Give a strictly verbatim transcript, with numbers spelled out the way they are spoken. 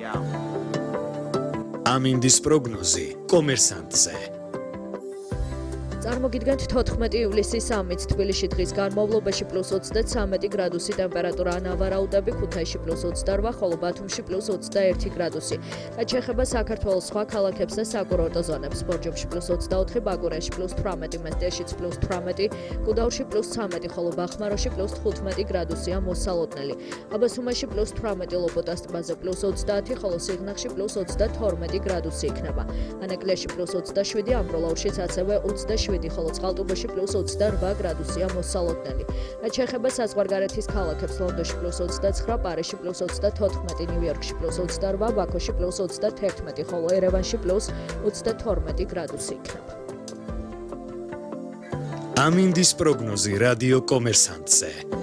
ამინდის პროგნოზი კომერსანტზე. წარმოგიდგენთ თოთხმეტი ივლისის სამით თბილისში დღის განმავლობაში პლუს ოცდათვრამეტი გრადუსი ტემპერატურა ანავარაუდები, ქუთაისში პლუს ოცდაორ, ხოლო ბათუმში პლუს ოცდაერთი გრადუსი. რაც შეეხება საქართველოს სხვა ქალაქებს და საკურორტო ზონებს, ბორჯომში პლუს ოცდაოთხი, ბაკურიაში პლუს თვრამეტი, მესტიაშიც პლუს თვრამეტი, გუდაურში პლუს ცამეტი, ხოლო ბახმაროში პლუს თხუთმეტი გრადუსია მოსალოდნელი. აბასუმაში პლუს თვრამეტი, ლოპოტას ტბაზე პლუს ოცდაათი, ხოლო სიღნაღში პლუს ოცდათორმეტი გრადუსი იქნება. ანაკლიაში პლუს ოცდაშვიდი, ამბროლაურშიც ასევე ოცდაშვიდი, ხოლო წყალტუბოში პლუს ოცდაორ გრადუსია მოსალოდნელი. რაც შეეხება საზღვარგარეთის ქალაქებს, ლონდონში პლუს ოცდაცხრა, პარიზში პლუს ოცდათოთხმეტი, ნიუ-იორკში პლუს ოცდაორ, ბაქოში პლუს ოცდათერთმეტი, ხოლო ერევანში პლუს ოცდათორმეტი გრადუსი იქნება. ამინდის პროგნოზი რადიო კომერსანტზე.